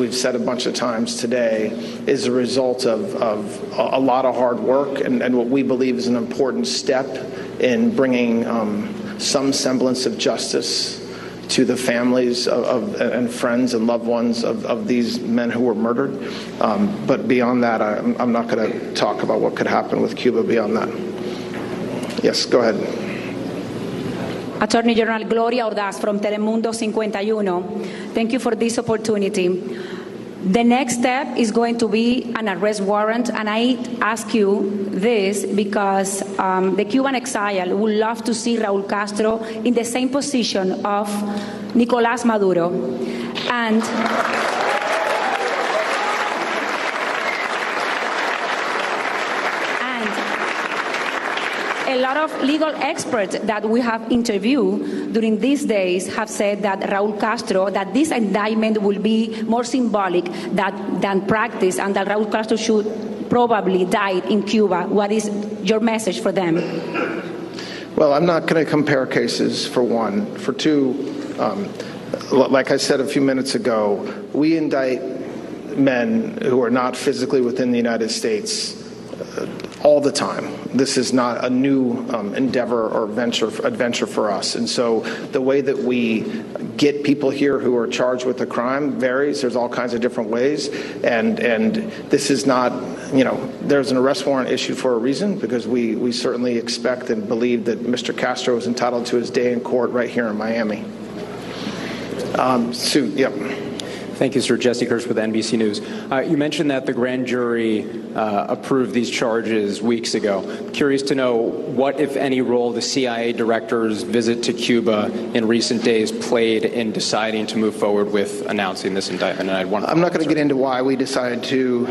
we've said a bunch of times today, is a result of a lot of hard work and what we believe is an important step in bringing some semblance of justice to the families and friends and loved ones of these men who were murdered. But beyond that, I'm not going to talk about what could happen with Cuba beyond that. Yes, go ahead. Attorney General Gloria Ordaz from Telemundo 51. Thank you for this opportunity. The next step is going to be an arrest warrant, and I ask you this because the Cuban exile would love to see Raul Castro in the same position of Nicolás Maduro. And a lot of legal experts that we have interviewed during these days have said that Raul Castro, that this indictment will be more symbolic than practice, and that Raul Castro should probably die in Cuba. What is your message for them? Well, I'm not going to compare cases, for one. For two, like I said a few minutes ago, we indict men who are not physically within the United States all the time. This is not a new endeavor or adventure for us. And so the way that we get people here who are charged with a crime varies. There's all kinds of different ways. And this is not, there's an arrest warrant issued for a reason, because we certainly expect and believe that Mr. Castro is entitled to his day in court right here in Miami. Sue, yep. Thank you, sir. Jesse Kirsch with NBC News. You mentioned that the grand jury approved these charges weeks ago. I'm curious to know what, if any, role the CIA director's visit to Cuba in recent days played in deciding to move forward with announcing this indictment. And I'm not going to get into why we decided to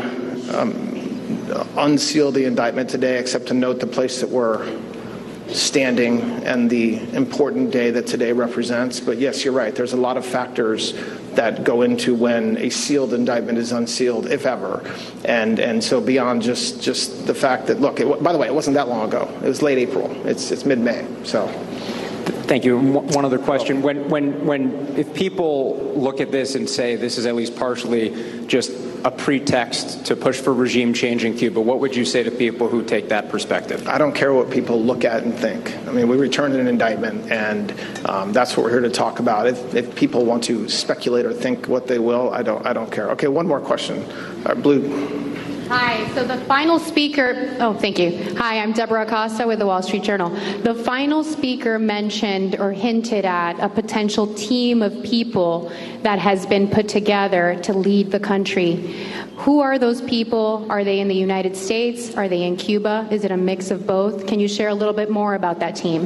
unseal the indictment today, except to note the place that we're standing and the important day that today represents. But yes, you're right. There's a lot of factors that go into when a sealed indictment is unsealed, if ever. And so beyond just the fact that, look, by the way, it wasn't that long ago. It was late April. It's mid-May. So. Thank you. One other question. If people look at this and say this is at least partially just a pretext to push for regime change in Cuba, what would you say to people who take that perspective? I don't care what people look at and think. I mean, we returned an indictment, and that's what we're here to talk about. If people want to speculate or think what they will, I don't care. Okay, one more question. Blue. Hi, so the final speaker, thank you. Hi, I'm Deborah Acosta with the Wall Street Journal. The final speaker mentioned or hinted at a potential team of people that has been put together to lead the country. Who are those people? Are they in the United States? Are they in Cuba? Is it a mix of both? Can you share a little bit more about that team?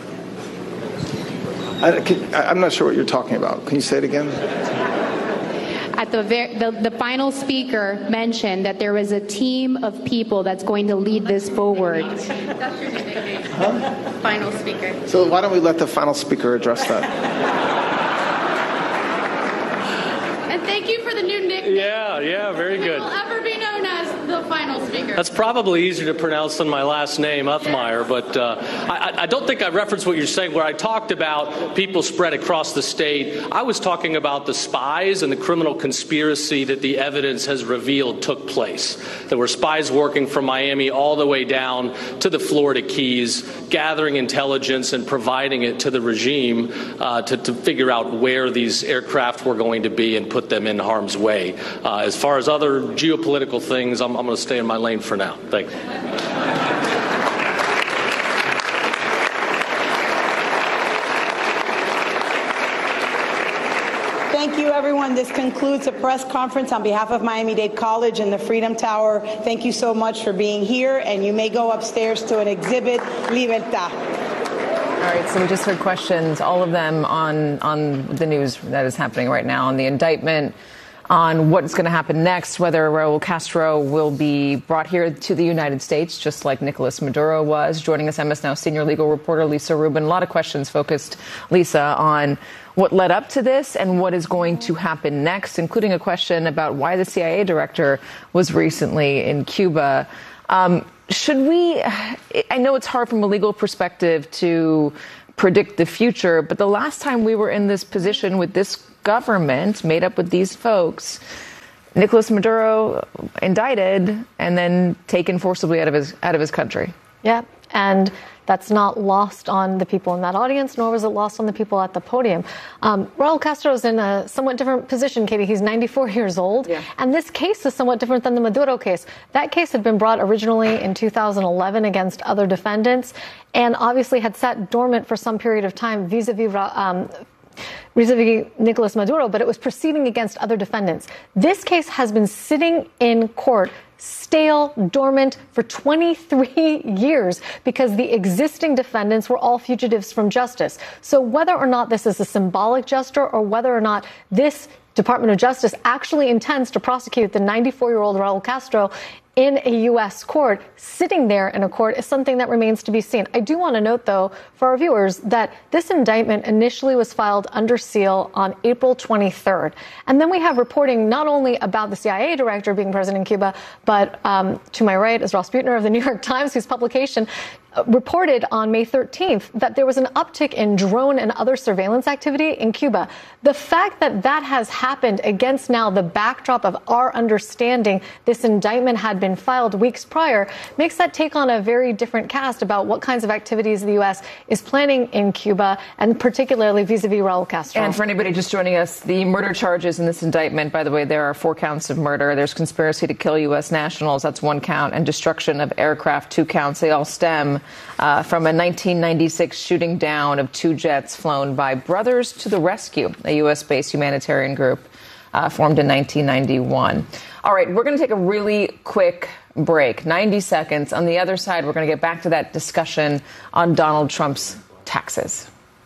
I'm not sure what you're talking about. Can you say it again? At the final speaker mentioned that there is a team of people that's going to lead this forward. That's your nickname. Final speaker. So why don't we let the final speaker address that? And thank you for the new nickname. Yeah, very good. Will ever be known as the final speaker. That's probably easier to pronounce than my last name, Uthmeier, but I don't think I referenced what you're saying. Where I talked about people spread across the state, I was talking about the spies and the criminal conspiracy that the evidence has revealed took place. There were spies working from Miami all the way down to the Florida Keys, gathering intelligence and providing it to the regime to figure out where these aircraft were going to be and put them in harm's way. As far as other geopolitical things, I'm going to stay in my lane for now. Thank you. Thank you, everyone. This concludes a press conference on behalf of Miami-Dade College and the Freedom Tower. Thank you so much for being here, and you may go upstairs to an exhibit, Libertad. All right, so we just heard questions, all of them on the news that is happening right now, on the indictment, on what's going to happen next, whether Raul Castro will be brought here to the United States, just like Nicolas Maduro was. Joining us, MS Now senior legal reporter Lisa Rubin. A lot of questions focused, Lisa, on what led up to this and what is going to happen next, including a question about why the CIA director was recently in Cuba. Should we, I know it's hard from a legal perspective to predict the future, but the last time we were in this position with this government made up with these folks, Nicolas Maduro indicted and then taken forcibly out of his country. Yeah, and that's not lost on the people in that audience, nor was it lost on the people at the podium. Raul Castro's in a somewhat different position, Katie. He's 94 years old, and this case is somewhat different than the Maduro case. That case had been brought originally in 2011 against other defendants, and obviously had sat dormant for some period of time vis-a-vis Nicolas Maduro, but it was proceeding against other defendants. This case has been sitting in court, stale, dormant for 23 years because the existing defendants were all fugitives from justice. So whether or not this is a symbolic gesture or whether or not this Department of Justice actually intends to prosecute the 94-year-old Raul Castro in a U.S. court, sitting there in a court is something that remains to be seen. I do want to note, though, for our viewers, that this indictment initially was filed under seal on April 23rd. And then we have reporting not only about the CIA director being present in Cuba, but to my right is Ross Buettner of the New York Times, whose publication reported on May 13th that there was an uptick in drone and other surveillance activity in Cuba. The fact that that has happened against now the backdrop of our understanding this indictment had been filed weeks prior makes that take on a very different cast about what kinds of activities the U.S. is planning in Cuba, and particularly vis-a-vis Raul Castro. And for anybody just joining us, the murder charges in this indictment, by the way, there are 4 counts of murder. There's conspiracy to kill U.S. nationals, that's 1 count, and destruction of aircraft, 2 counts. They all stem from a 1996 shooting down of 2 jets flown by Brothers to the Rescue, a U.S.-based humanitarian group formed in 1991. All right, we're going to take a really quick break, 90 seconds. On the other side, we're going to get back to that discussion on Donald Trump's taxes.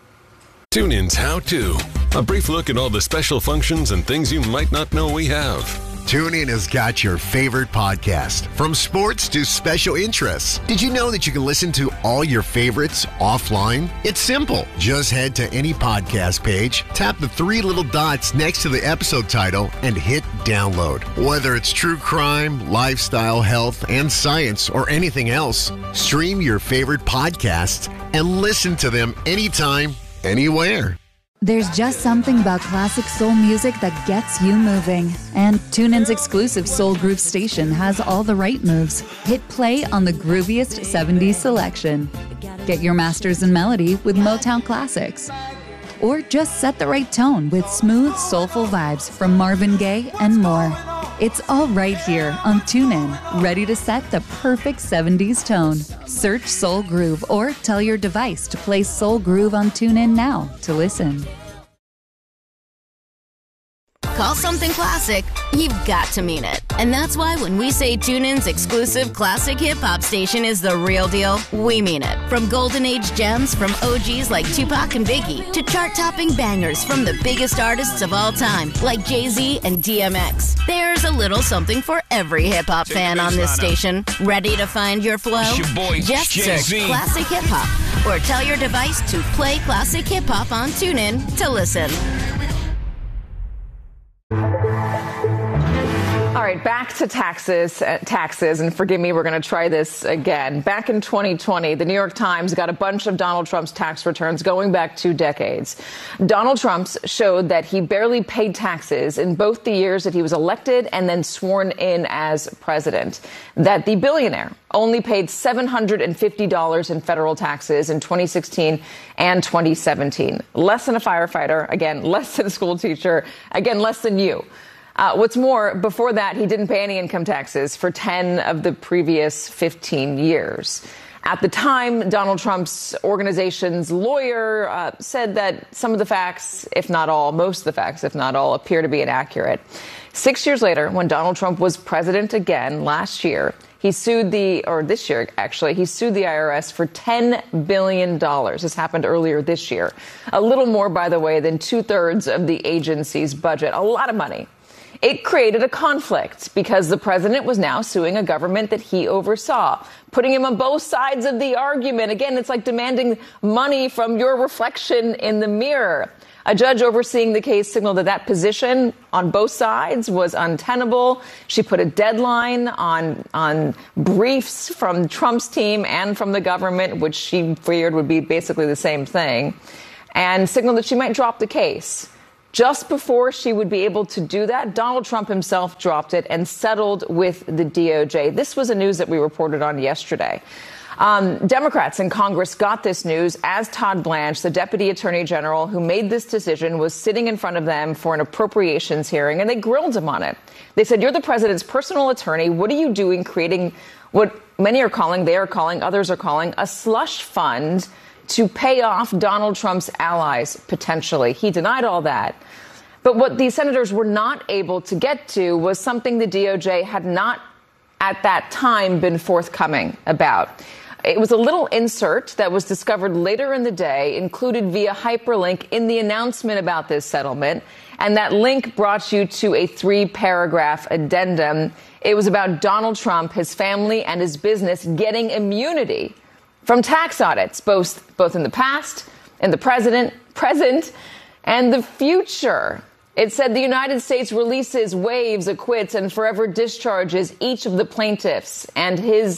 TuneIn's How To, a brief look at all the special functions and things you might not know we have. TuneIn has got your favorite podcast, from sports to special interests. Did you know that you can listen to all your favorites offline? It's simple. Just head to any podcast page, tap the 3 little dots next to the episode title, and hit download. Whether it's true crime, lifestyle, health, and science, or anything else, stream your favorite podcasts and listen to them anytime, anywhere. There's just something about classic soul music that gets you moving. And TuneIn's exclusive Soul Groove station has all the right moves. Hit play on the grooviest 70s selection. Get your masters in melody with Motown classics. Or just set the right tone with smooth, soulful vibes from Marvin Gaye and more. It's all right here on TuneIn, ready to set the perfect 70s tone. Search Soul Groove or tell your device to play Soul Groove on TuneIn now to listen. Call something classic, you've got to mean it. And that's why when we say TuneIn's exclusive classic hip-hop station is the real deal, we mean it. From golden age gems from OGs like Tupac and Biggie to chart-topping bangers from the biggest artists of all time like Jay-Z and DMX. There's a little something for every hip-hop fan on this station. Ready to find your flow? Just search Classic Hip Hop or tell your device to play Classic Hip Hop on TuneIn to listen. All right, back to taxes, and forgive me, we're going to try this again. Back in 2020, the New York Times got a bunch of Donald Trump's tax returns going back 2 decades. Donald Trump's showed that he barely paid taxes in both the years that he was elected and then sworn in as president. That the billionaire only paid $750 in federal taxes in 2016 and 2017. Less than a firefighter, again, less than a school teacher, again, less than you. What's more, before that, he didn't pay any income taxes for 10 of the previous 15 years. At the time, Donald Trump's organization's lawyer said that some of the facts, if not all, most of the facts, if not all, appear to be inaccurate. 6 years later, when Donald Trump was president again last year, he sued this year, actually, he sued the IRS for $10 billion. This happened earlier this year. A little more, by the way, than 2/3 of the agency's budget. A lot of money. It created a conflict because the president was now suing a government that he oversaw, putting him on both sides of the argument. Again, it's like demanding money from your reflection in the mirror. A judge overseeing the case signaled that position on both sides was untenable. She put a deadline on briefs from Trump's team and from the government, which she feared would be basically the same thing, and signaled that she might drop the case. Just before she would be able to do that, Donald Trump himself dropped it and settled with the DOJ. This was a news that we reported on yesterday. Democrats in Congress got this news as Todd Blanche, the Deputy Attorney General who made this decision, was sitting in front of them for an appropriations hearing, and they grilled him on it. They said, "You're the president's personal attorney. What are you doing creating what many are calling, others are calling, a slush fund to pay off Donald Trump's allies, potentially?" He denied all that. But what these senators were not able to get to was something the DOJ had not at that time been forthcoming about. It was a little insert that was discovered later in the day, included via hyperlink in the announcement about this settlement. And that link brought you to a 3-paragraph addendum. It was about Donald Trump, his family, and his business getting immunity from tax audits, both in the past, in the present, and the future. It said the United States releases, waives, acquits, and forever discharges each of the plaintiffs and is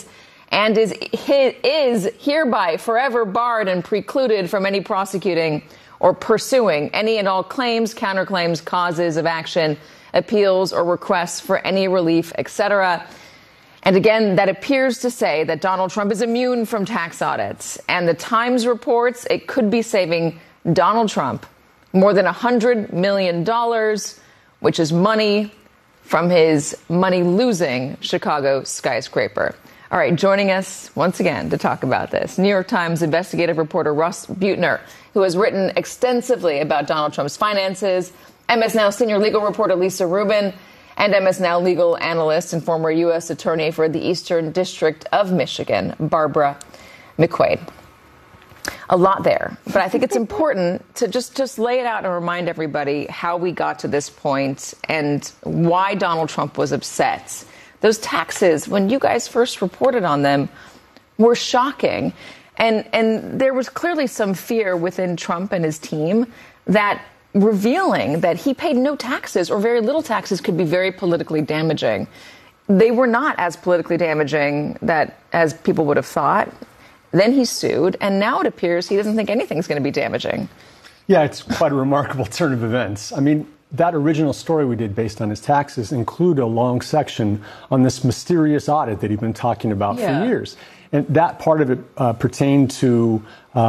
hereby forever barred and precluded from any prosecuting or pursuing any and all claims, counterclaims, causes of action, appeals, or requests for any relief, etc. And again, that appears to say that Donald Trump is immune from tax audits. And the Times reports it could be saving Donald Trump more than $100 million, which is money from his money-losing Chicago skyscraper. All right, joining us once again to talk about this, New York Times investigative reporter Russ Buettner, who has written extensively about Donald Trump's finances, MS Now senior legal reporter Lisa Rubin, and MS Now legal analyst and former U.S. attorney for the Eastern District of Michigan, Barbara McQuaid. A lot there, but I think it's important to just lay it out and remind everybody how we got to this point and why Donald Trump was upset. Those taxes, when you guys first reported on them, were shocking. And there was clearly some fear within Trump and his team that revealing that he paid no taxes or very little taxes could be very politically damaging. They were not as politically damaging as people would have thought. Then he sued, and now it appears he doesn't think anything's going to be damaging. Yeah, it's quite a remarkable turn of events. I mean, that original story we did based on his taxes include a long section on this mysterious audit that he'd been talking about for years. And that part of it pertained to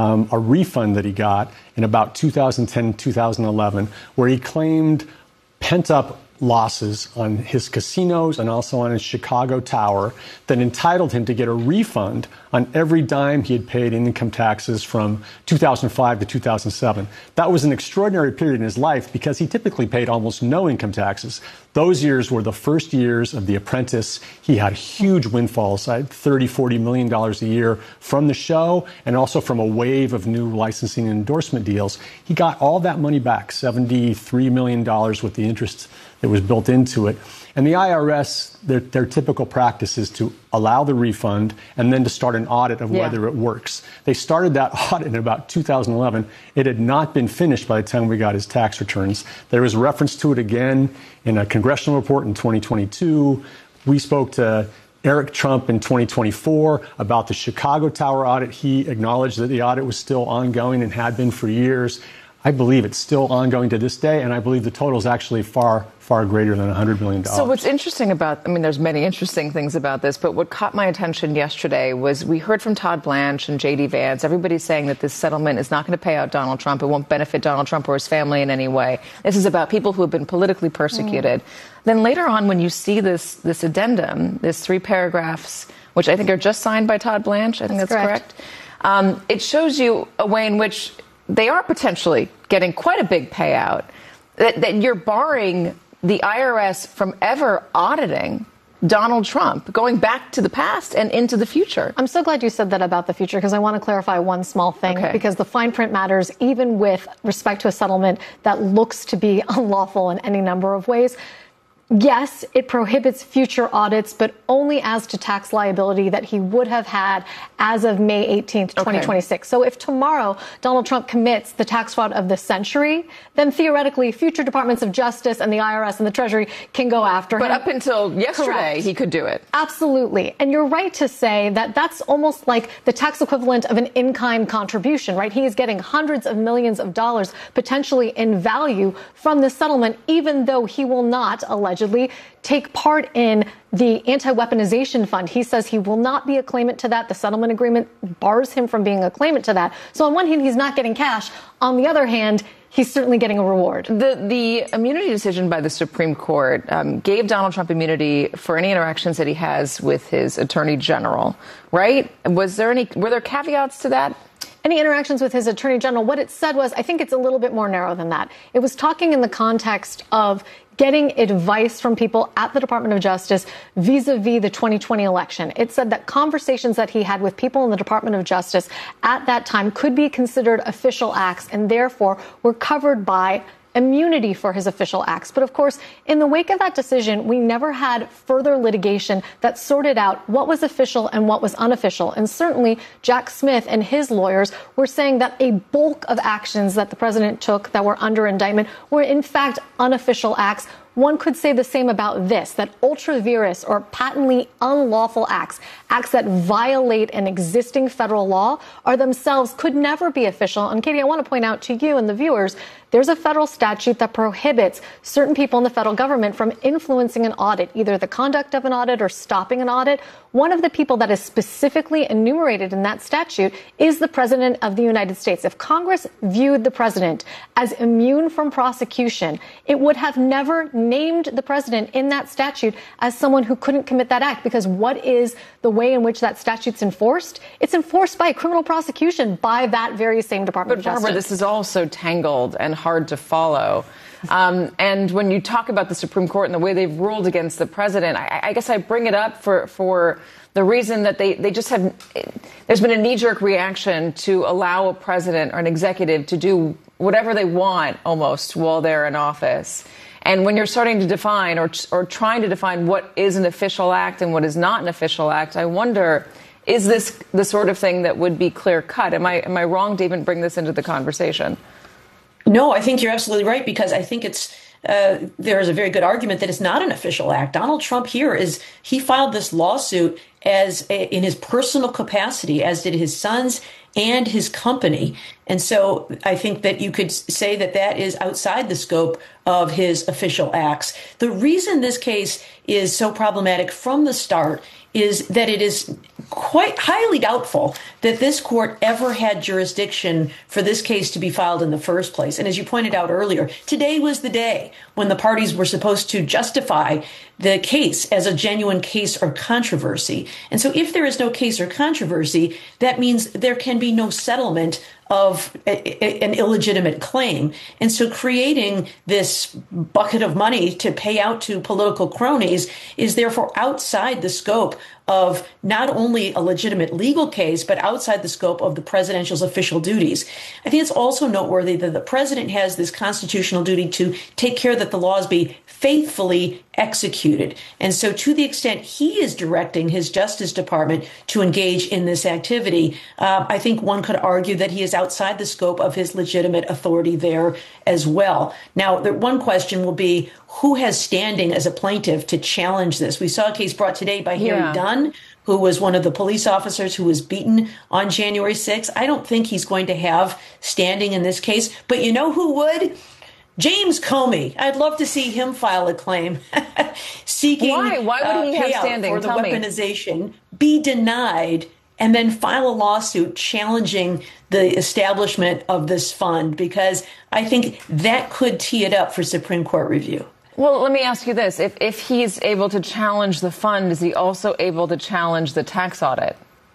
a refund that he got in about 2010, 2011, where he claimed pent-up losses on his casinos and also on his Chicago tower that entitled him to get a refund on every dime he had paid in income taxes from 2005 to 2007. That was an extraordinary period in his life because he typically paid almost no income taxes. Those years were the first years of The Apprentice. He had huge windfalls, $30-40 million a year from the show and also from a wave of new licensing and endorsement deals. He got all that money back, $73 million with the interest that was built into it. And the IRS, their typical practice is to allow the refund and then to start an audit of whether it works. They started that audit in about 2011. It had not been finished by the time we got his tax returns. There was reference to it again in a congressional report in 2022. We spoke to Eric Trump in 2024 about the Chicago Tower audit. He acknowledged that the audit was still ongoing and had been for years. I believe it's still ongoing to this day, and I believe the total is actually far greater than $100 million. So what's interesting there's many interesting things about this, but what caught my attention yesterday was we heard from Todd Blanche and J.D. Vance, everybody saying that this settlement is not going to pay out Donald Trump. It won't benefit Donald Trump or his family in any way. This is about people who have been politically persecuted. Then later on, when you see this addendum, this 3 paragraphs, which I think are just signed by Todd Blanche, I think that's correct. It shows you a way in which they are potentially getting quite a big payout, that you're barring the IRS from ever auditing Donald Trump, going back to the past and into the future. I'm so glad you said that about the future, because I want to clarify one small thing, because the fine print matters, even with respect to a settlement that looks to be unlawful in any number of ways. Yes, it prohibits future audits, but only as to tax liability that he would have had as of May 18th, 2026. So if tomorrow Donald Trump commits the tax fraud of the century, then theoretically future departments of justice and the IRS and the Treasury can go after him. But up until yesterday, he could do it. Absolutely. And you're right to say that that's almost like the tax equivalent of an in-kind contribution, right? He is getting hundreds of millions of dollars potentially in value from this settlement, even though he will not allegedly take part in the anti-weaponization fund. He says he will not be a claimant to that. The settlement agreement bars him from being a claimant to that. So on one hand, he's not getting cash. On the other hand, he's certainly getting a reward. The immunity decision by the Supreme Court gave Donald Trump immunity for any interactions that he has with his attorney general, right? Were there caveats to that? Any interactions with his attorney general, what it said was, I think it's a little bit more narrow than that. It was talking in the context of getting advice from people at the Department of Justice vis-a-vis the 2020 election. It said that conversations that he had with people in the Department of Justice at that time could be considered official acts and therefore were covered by immunity for his official acts. But of course, in the wake of that decision, we never had further litigation that sorted out what was official and what was unofficial. And certainly Jack Smith and his lawyers were saying that a bulk of actions that the president took that were under indictment were in fact unofficial acts. One could say the same about this, that ultra vires or patently unlawful acts that violate an existing federal law are themselves could never be official. And Katie, I want to point out to you and the viewers, there's a federal statute that prohibits certain people in the federal government from influencing an audit, either the conduct of an audit or stopping an audit. One of the people that is specifically enumerated in that statute is the President of the United States. If Congress viewed the president as immune from prosecution, it would have never named the president in that statute as someone who couldn't commit that act, because what is the way in which that statute's enforced? It's enforced by a criminal prosecution by that very same Department of Justice. But Barbara, this is all so tangled and hard to follow. And when you talk about the Supreme Court and the way they've ruled against the president, I guess I bring it up for the reason that they just have, there's been a knee-jerk reaction to allow a president or an executive to do whatever they want almost while they're in office. And when you're starting to define or trying to define what is an official act and what is not an official act, I wonder, is this the sort of thing that would be clear-cut? Am I wrong to even bring this into the conversation? No, I think you're absolutely right, because I think there is a very good argument that it's not an official act. Donald Trump he filed this lawsuit in his personal capacity, as did his sons and his company. And so I think that you could say that is outside the scope of his official acts. The reason this case is so problematic from the start is that it is quite highly doubtful that this court ever had jurisdiction for this case to be filed in the first place. And as you pointed out earlier, today was the day when the parties were supposed to justify the case as a genuine case or controversy. And so if there is no case or controversy, that means there can be no settlement of an illegitimate claim. And so creating this bucket of money to pay out to political cronies is therefore outside the scope of not only a legitimate legal case, but outside the scope of the presidential's official duties. I think it's also noteworthy that the president has this constitutional duty to take care that the laws be faithfully executed. And so to the extent he is directing his Justice Department to engage in this activity, I think one could argue that he is outside the scope of his legitimate authority there as well. Now, one question will be, who has standing as a plaintiff to challenge this? We saw a case brought today by Harry Dunn, who was one of the police officers who was beaten on January 6th. I don't think he's going to have standing in this case, but you know who would? James Comey. I'd love to see him file a claim seeking Why would he have standing? For the weaponization, be denied, and then file a lawsuit challenging the establishment of this fund, because I think that could tee it up for Supreme Court review. Well, let me ask you this. If he's able to challenge the fund, is he also able to challenge the tax audit?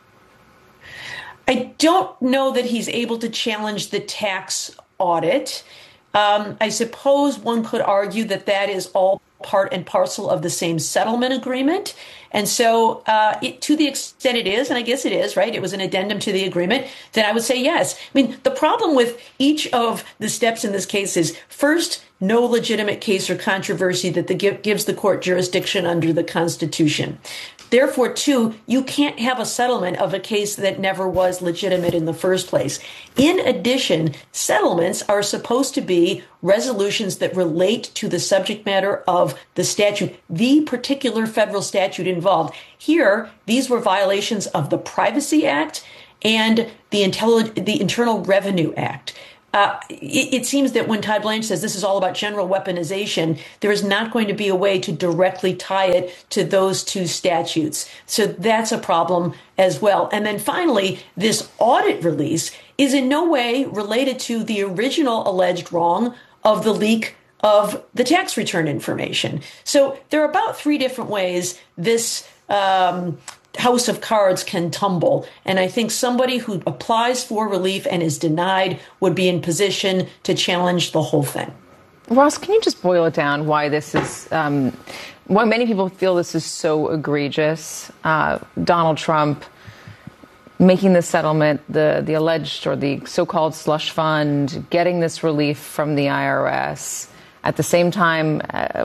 I don't know that he's able to challenge the tax audit. I suppose one could argue that is all part and parcel of the same settlement agreement. And so to the extent it is, and I guess it is, right, it was an addendum to the agreement, then I would say yes. I mean, the problem with each of the steps in this case is, first, no legitimate case or controversy that gives the court jurisdiction under the Constitution. Therefore, too, you can't have a settlement of a case that never was legitimate in the first place. In addition, settlements are supposed to be resolutions that relate to the subject matter of the statute, the particular federal statute involved. Here, these were violations of the Privacy Act and the Internal Revenue Act. It seems that when Todd Blanche says this is all about general weaponization, there is not going to be a way to directly tie it to those two statutes. So that's a problem as well. And then finally, this audit release is in no way related to the original alleged wrong of the leak of the tax return information. So there are about 3 different ways this house of cards can tumble. And I think somebody who applies for relief and is denied would be in position to challenge the whole thing. Ross, can you just boil it down why this is, why many people feel this is so egregious? Donald Trump making the settlement, the alleged or the so-called slush fund, getting this relief from the IRS. At the same time,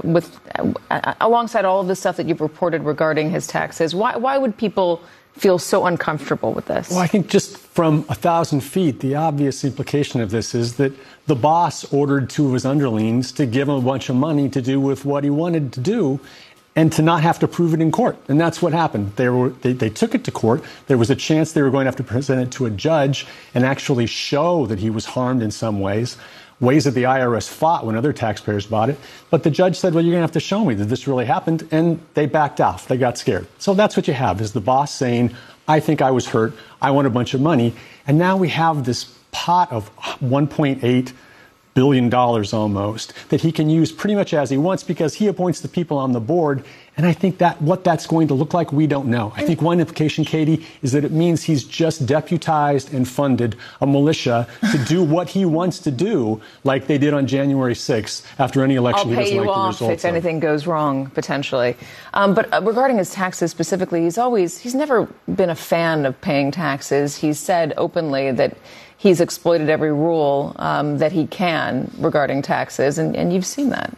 alongside all of the stuff that you've reported regarding his taxes, why would people feel so uncomfortable with this? Well, I think just from 1,000 feet, the obvious implication of this is that the boss ordered 2 of his underlings to give him a bunch of money to do with what he wanted to do and to not have to prove it in court. And that's what happened. They took it to court. There was a chance they were going to have to present it to a judge and actually show that he was harmed in some ways that the IRS fought when other taxpayers bought it. But the judge said, well, you're going to have to show me that this really happened. And they backed off. They got scared. So that's what you have, is the boss saying, I think I was hurt. I want a bunch of money. And now we have this pot of $1.8 billion almost that he can use pretty much as he wants because he appoints the people on the board. And I think that what that's going to look like, we don't know. I think one implication, Katie, is that it means he's just deputized and funded a militia to do what he wants to do, like they did on January 6th after any election. I'll pay you off if anything goes wrong, potentially. But regarding his taxes specifically, he's never been a fan of paying taxes. He's said openly that he's exploited every rule that he can regarding taxes, and you've seen that.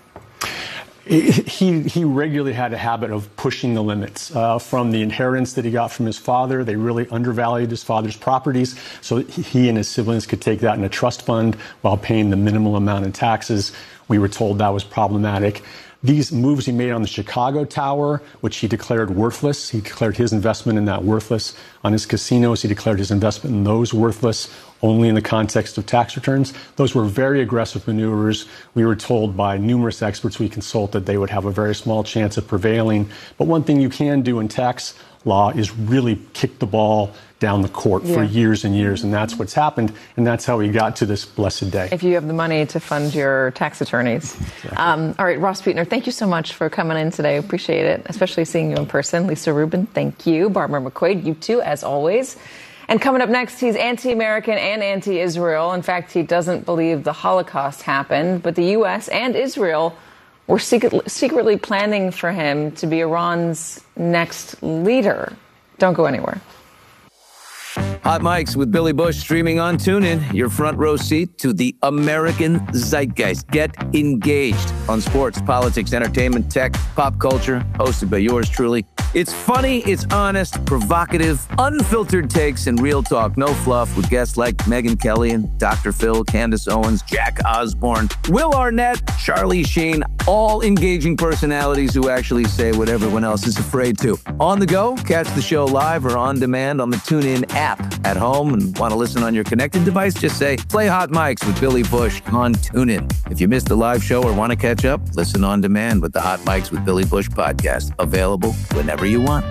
He regularly had a habit of pushing the limits from the inheritance that he got from his father. They really undervalued his father's properties, so he and his siblings could take that in a trust fund while paying the minimal amount in taxes. We were told that was problematic. These moves he made on the Chicago Tower, which he declared worthless. He declared his investment in that worthless. On his casinos, he declared his investment in those worthless only in the context of tax returns. Those were very aggressive maneuvers. We were told by numerous experts we consulted they would have a very small chance of prevailing. But one thing you can do in tax law is really kick the ball down the court for years and years, and that's what's happened, and that's how we got to this blessed day. If you have the money to fund your tax attorneys. Exactly. All right, Ross Buettner, thank you so much for coming in today. Appreciate it, especially seeing you in person. Lisa Rubin, thank you. Barbara McQuaid, you too, as always. And coming up next, he's anti-American and anti-Israel. In fact, he doesn't believe the Holocaust happened, but the U.S. and Israel were secretly planning for him to be Iran's next leader. Don't go anywhere. Hot Mics with Billy Bush streaming on TuneIn. Your front row seat to the American zeitgeist. Get engaged on sports, politics, entertainment, tech, pop culture. Hosted by yours truly. It's funny, it's honest, provocative, unfiltered takes, and real talk. No fluff with guests like Megyn Kelly and Dr. Phil, Candace Owens, Jack Osborne, Will Arnett, Charlie Sheen. All engaging personalities who actually say what everyone else is afraid to. On the go, catch the show live or on demand on the TuneIn app. At home and want to listen on your connected device, just say, play Hot Mics with Billy Bush on TuneIn. If you missed the live show or want to catch up, listen on demand with the Hot Mics with Billy Bush podcast. Available whenever you want.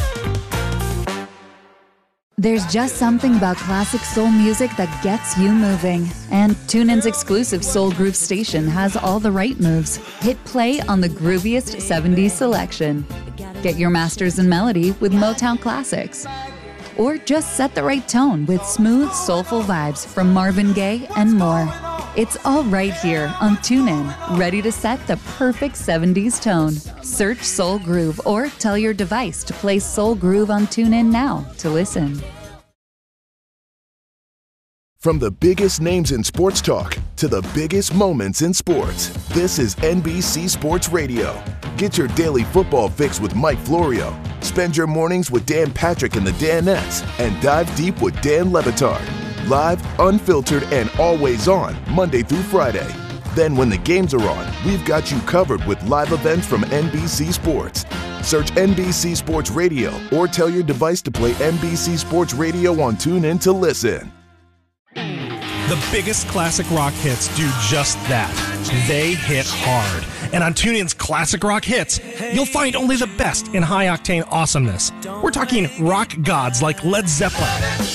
There's just something about classic soul music that gets you moving. And TuneIn's exclusive Soul Groove station has all the right moves. Hit play on the grooviest 70s selection. Get your masters in melody with Motown classics. Or just set the right tone with smooth, soulful vibes from Marvin Gaye and more. It's all right here on TuneIn, ready to set the perfect 70s tone. Search Soul Groove or tell your device to play Soul Groove on TuneIn now to listen. From the biggest names in sports talk to the biggest moments in sports. This is NBC Sports Radio. Get your daily football fix with Mike Florio. Spend your mornings with Dan Patrick and the Danettes, and dive deep with Dan Le Batard. Live, unfiltered, and always on, Monday through Friday. Then when the games are on, we've got you covered with live events from NBC Sports. Search NBC Sports Radio or tell your device to play NBC Sports Radio on TuneIn to listen. The biggest classic rock hits do just that. They hit hard. And on TuneIn's Classic Rock Hits, you'll find only the best in high-octane awesomeness. We're talking rock gods like Led Zeppelin,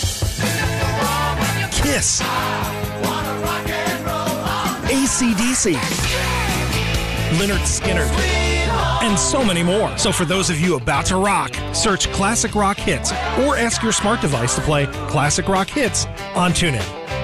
Kiss, AC/DC, Lynyrd Skynyrd, and so many more. So for those of you about to rock, search Classic Rock Hits or ask your smart device to play Classic Rock Hits on TuneIn.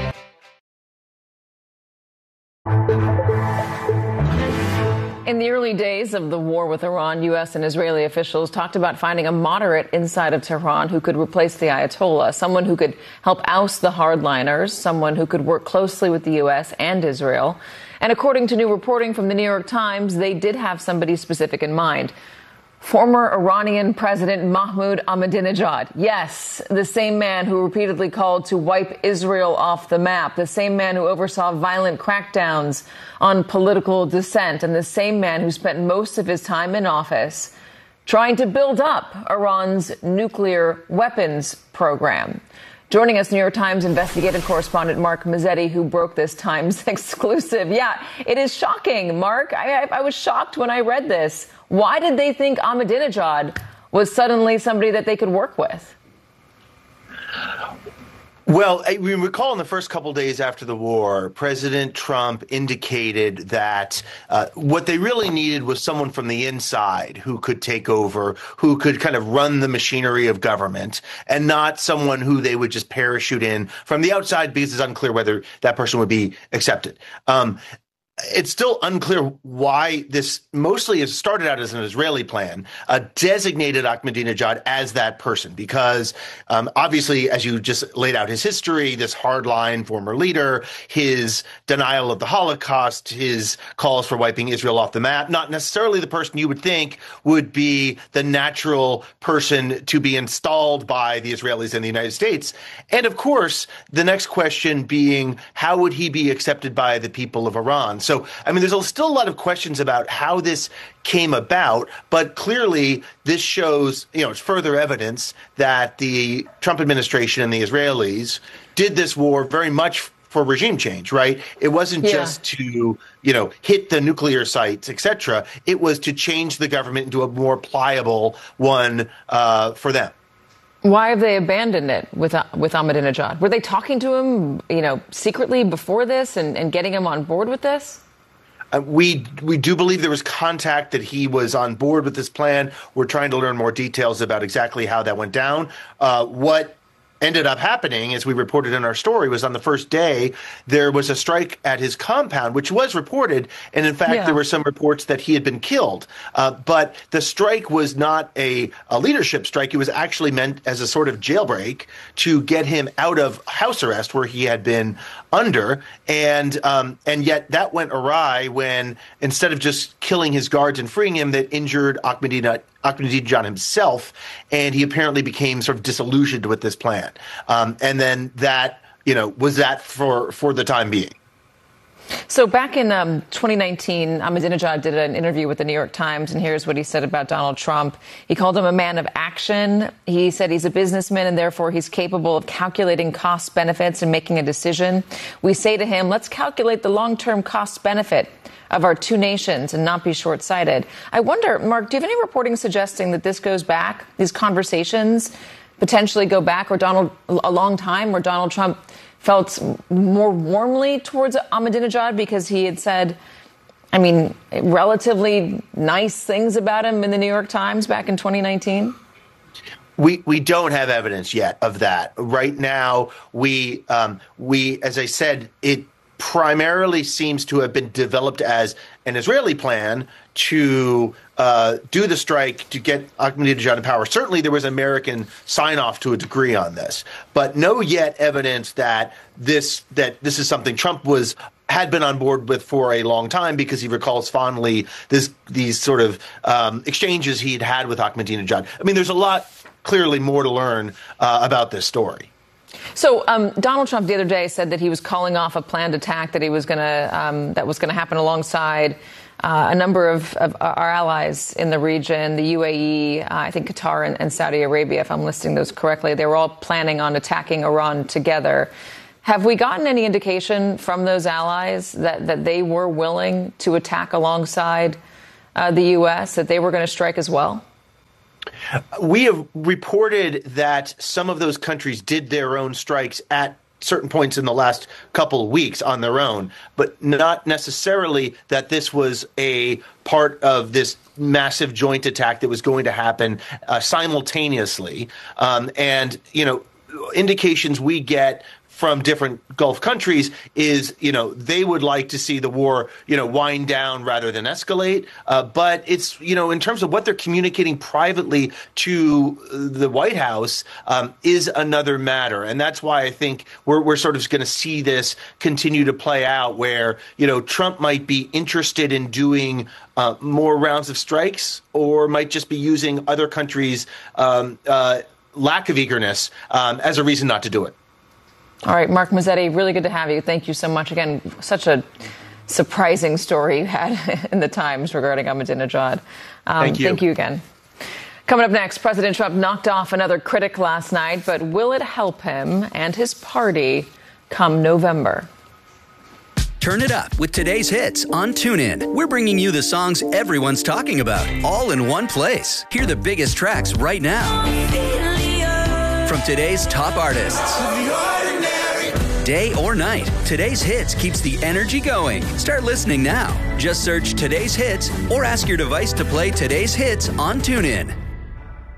In the early days of the war with Iran, U.S. and Israeli officials talked about finding a moderate inside of Tehran who could replace the Ayatollah, someone who could help oust the hardliners, someone who could work closely with the U.S. and Israel. And according to new reporting from the New York Times, they did have somebody specific in mind. Former Iranian President Mahmoud Ahmadinejad. Yes, the same man who repeatedly called to wipe Israel off the map, the same man who oversaw violent crackdowns on political dissent, and the same man who spent most of his time in office trying to build up Iran's nuclear weapons program. Joining us, New York Times investigative correspondent Mark Mazzetti, who broke this Times exclusive. Yeah, it is shocking, Mark. I was shocked when I read this. Why did they think Ahmadinejad was suddenly somebody that they could work with? Well, we recall in the first couple of days after the war, President Trump indicated that what they really needed was someone from the inside who could take over, who could kind of run the machinery of government, and not someone who they would just parachute in from the outside because it's unclear whether that person would be accepted. It's still unclear why this mostly has started out as an Israeli plan, designated Ahmadinejad as that person, because obviously, as you just laid out his history, this hardline former leader, his denial of the Holocaust, his calls for wiping Israel off the map, not necessarily the person you would think would be the natural person to be installed by the Israelis in the United States. And of course, the next question being, how would he be accepted by the people of Iran? So, I mean, there's still a lot of questions about how this came about, but clearly this shows, it's further evidence that the Trump administration and the Israelis did this war very much for regime change, right? It wasn't just to, hit the nuclear sites, et cetera. It was to change the government into a more pliable one for them. Why have they abandoned it with Ahmadinejad? Were they talking to him, secretly before this and getting him on board with this? We do believe there was contact that he was on board with this plan. We're trying to learn more details about exactly how that went down. What ended up happening, as we reported in our story, was on the first day, there was a strike at his compound, which was reported. And in fact, there were some reports that he had been killed. But the strike was not a leadership strike. It was actually meant as a sort of jailbreak to get him out of house arrest where he had been under. And yet that went awry when, instead of just killing his guards and freeing him, that injured Ahmadinejad himself, and he apparently became sort of disillusioned with this plan. And then that, was that for the time being. So back in 2019, Ahmadinejad did an interview with the New York Times, and here's what he said about Donald Trump. He called him a man of action. He said he's a businessman, and therefore he's capable of calculating cost benefits and making a decision. We say to him, let's calculate the long-term cost benefit of our two nations and not be short-sighted. I wonder, Mark, do you have any reporting suggesting that this goes back, these conversations potentially go back or a long time where Donald Trump felt more warmly towards Ahmadinejad because he had said, relatively nice things about him in the New York Times back in 2019? We don't have evidence yet of that. Right now, we as I said, it primarily seems to have been developed as an Israeli plan to do the strike to get Ahmadinejad in power. Certainly there was American sign-off to a degree on this, but no yet evidence that this is something Trump had been on board with for a long time because he recalls fondly these sort of exchanges he'd had with Ahmadinejad. I mean, there's a lot, clearly, more to learn about this story. So Donald Trump the other day said that he was calling off a planned attack that was going to happen alongside a number of our allies in the region, the UAE, I think Qatar and Saudi Arabia, if I'm listing those correctly. They were all planning on attacking Iran together. Have we gotten any indication from those allies that they were willing to attack alongside the U.S., that they were going to strike as well? We have reported that some of those countries did their own strikes at certain points in the last couple of weeks on their own, but not necessarily that this was a part of this massive joint attack that was going to happen simultaneously. And, indications we get from different Gulf countries is, they would like to see the war, wind down rather than escalate. But it's, in terms of what they're communicating privately to the White House is another matter. And that's why I think we're sort of going to see this continue to play out where, Trump might be interested in doing more rounds of strikes or might just be using other countries' lack of eagerness as a reason not to do it. All right, Mark Mazzetti, really good to have you. Thank you so much. Again, such a surprising story you had in the Times regarding Ahmadinejad. Thank you. Thank you again. Coming up next, President Trump knocked off another critic last night, but will it help him and his party come November? Turn it up with today's hits on TuneIn. We're bringing you the songs everyone's talking about, all in one place. Hear the biggest tracks right now from today's top artists. Day or night, today's hits keeps the energy going. Start listening now. Just search today's hits or ask your device to play today's hits on TuneIn.